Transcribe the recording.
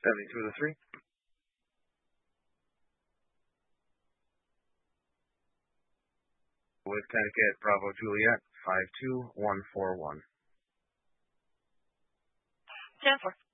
72 to 3. With Connecticut, Bravo Juliet, 52141. 10-4.